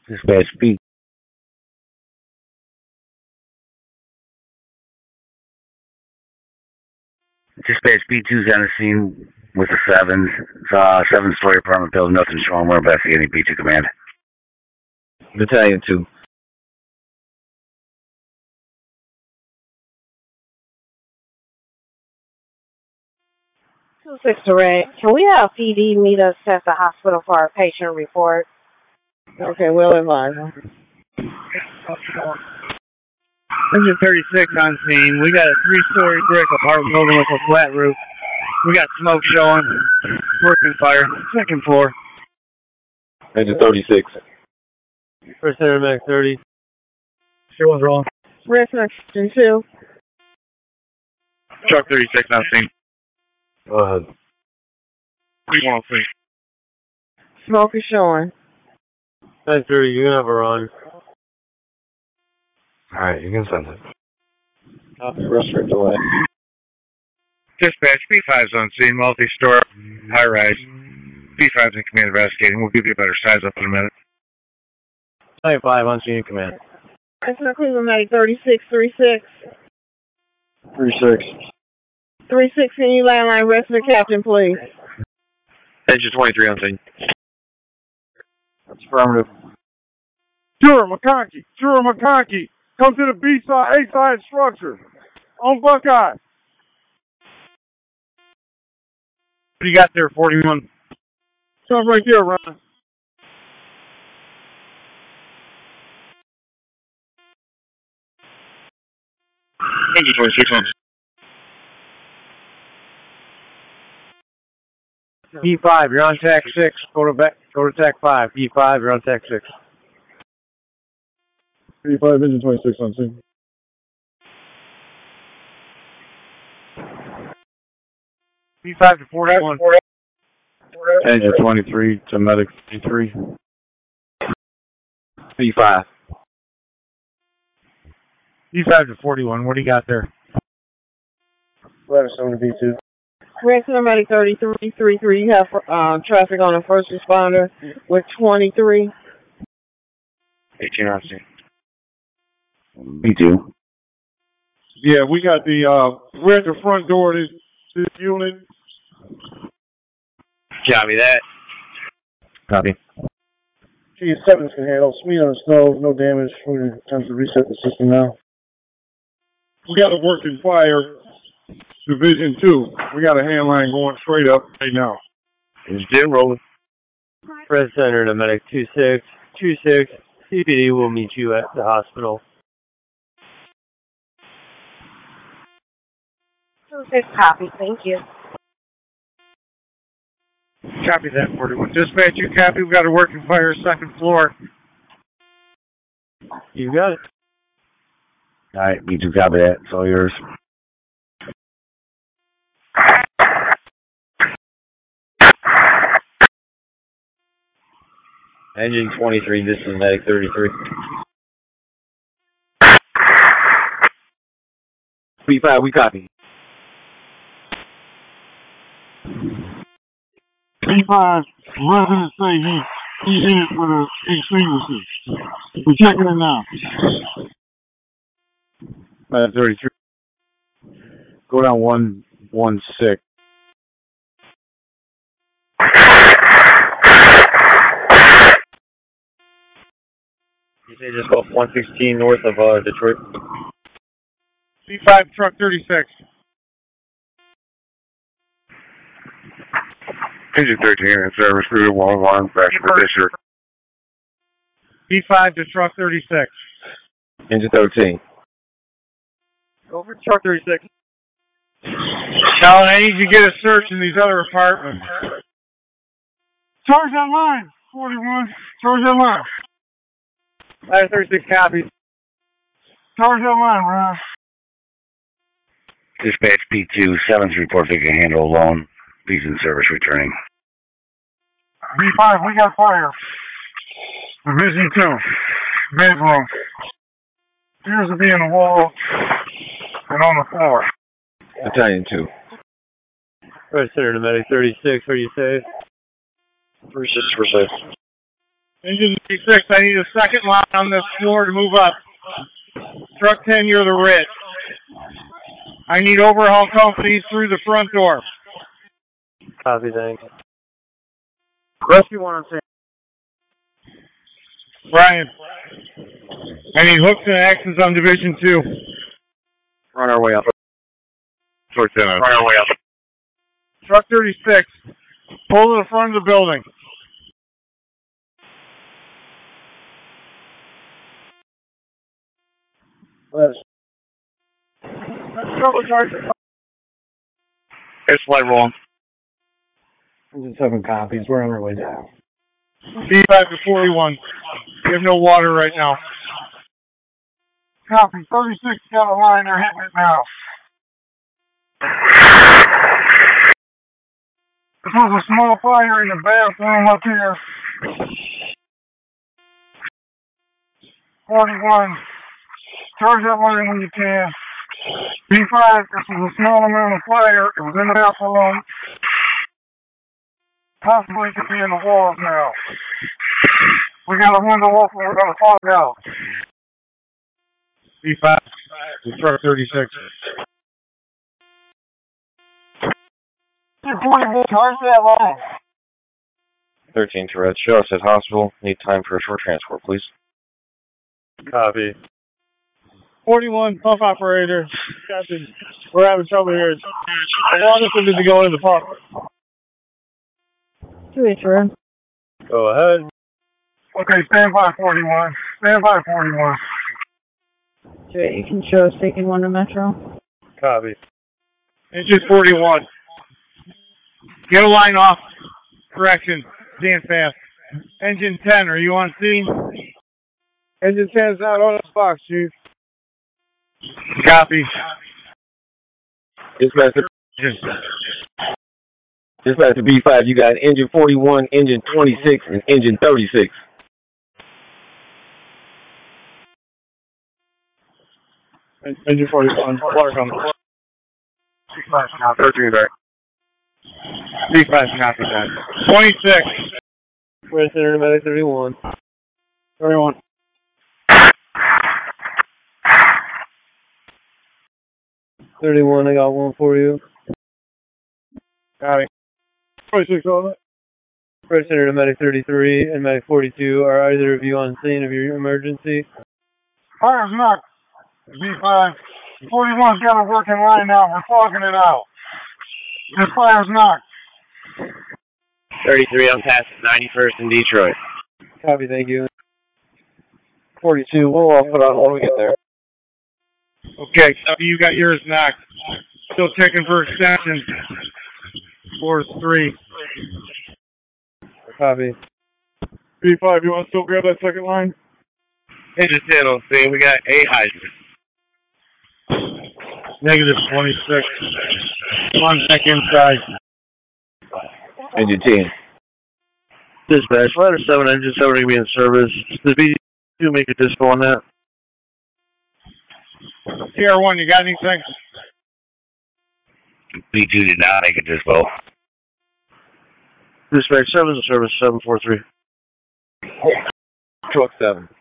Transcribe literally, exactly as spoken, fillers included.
Dispatch B. Dispatch B two's on the scene with the sevens. It's a seven-story apartment building. Nothing's wrong. We're investigating. B two command. Battalion two. two six Ray, can we have P D meet us at the hospital for our patient report? Okay, we'll advise them. Engine thirty-six on scene. We got a three-story brick apartment building with a flat roof. We got smoke showing. Working fire. Second floor. Engine thirty-six. First Aeromatic thirty. Sure was wrong. Rescue two. Truck thirty-six on scene. Go ahead. one oh three. Smoke is showing. nine thirty, you can have a run. Alright, you can send it. Copy, restaurant delay. Dispatch, B five's on scene, multi-store, high-rise. B five's in command investigating. We'll give you a better size up in a minute. nine five on scene in command. Rescue Cleveland Medic thirty-six three six. three six. three six, can you landline rescue captain, please? Engine twenty-three on scene. That's affirmative. Sure, McConkey. Sure, McConkey. Come to the B side, A side structure. On Buckeye. What do you got there, forty-one? Come right there, Ron. Engine twenty-six on scene. B five, you're on tack six. Go to back. Go to tack five. B five, you're on tack six. B five, engine twenty-six on scene. B five to forty-one. Engine twenty-three to medic fifty-three. B five. B five to forty-one. What do you got there? Let us know to B two. Rescue Medic thirty-three three three, you have uh, traffic on a first responder with twenty-three. eighteen on scene. B two. Yeah, we got the, uh, we're at the front door of this, this unit. Copy that. Copy. G seven can handle. Speed on the snow, no damage. We're time to reset the system now. We got a working fire. Division two. We got a hand line going straight up right now. It's still rolling. Press center to medic two six. two six. C P D will meet you at the hospital. two six, copy, thank you. Copy that, forty-one. Dispatch, you copy. We got a working fire, second floor. You got it. Alright, B two, copy that. It's all yours. Engine twenty-three, this is medic thirty-three. B five, we copy. B five, residents say he, he hit it with a extinguisher. We're checking it now. Uh, thirty-three. Go down one, one, six. You say just off one sixteen north of uh, Detroit. B five, truck thirty-six. Engine thirteen in service, three one one, back to position. B five to truck thirty-six. Engine thirteen. Over to truck thirty-six. Now I need you to get a search in these other apartments. Charge that line, forty-one. Charge that line. nine thirty-six copies. Charge that line, Ron. Dispatch P two, seventh report they can handle alone. B's in service returning. B five, we got fire. Division two. Bedroom. Appears to be in the wall and on the floor. Battalion two. Right center to medic thirty-six, are you safe? three six, we're safe. Engine six, I need a second line on this floor to move up. Truck ten, you're the Ritz. I need overhaul companies through the front door. Copy, thank you. Rescue one on scene. Brian, I need hooks and axes on Division two. We're on our way up. Towards the, We're on our way up. Truck thirty-six, pull to the front of the building. Let's. It's light rolling. Engine seven copies. We're on our way down. B five to forty-one. We have no water right now. Copy. thirty-six got a line. They're hitting it now. This was a small fire in the bathroom up here. forty-one. Charge that line when you can. B five, this is a small amount of fire. It was in the bathroom. Possibly could be in the walls now. We got a window open. We're going to find out. B five, to truck thirty-six. Charge that line. thirteen Tourette's. Show us at hospital. Need time for a short transport, please. Copy. forty-one, pump operator. Captain, we're having trouble here. I want us to go in the pump. Two H, Go ahead. Okay, stand by forty-one. Stand by forty-one. you can show us taking one to Metro. Copy. Engine forty-one. Get a line off. Correction. Stand fast. Engine ten, are you on scene? Engine ten is not on the box, Chief. Copy. Dispatcher. Dispatcher B five, you got engine forty-one, engine twenty-six, and engine thirty-six. Engine forty-one. Water coming. B five, copy. thirteen back. B five, copy that. twenty-six. Red Center, Medic thirty-one. thirty-one. thirty-one, I got one for you. Copy. twenty-six on it. Red Center, Medic thirty-three and Medic forty-two. Are either of you on scene of your emergency? Fire's knocked. B five. forty-one's got a working line now. We're fogging it out. The fire's knocked. thirty-three, I'm past ninety-first in Detroit. Copy, thank you. forty-two, we'll uh, put on when we get there. Okay, you got yours knocked. Still checking for extension. Four three. Copy. B five, you want to still grab that second line? Engine ten on scene, we got eight hydrants. Negative twenty-six. One back inside. Engine ten. Dispatch, ladder seven, engine seven to be in service. Does B two make a dispo on that? T R one, you got anything? B two did not make a dispo. Dispatch, seven is in service, seven four three. Truck seven.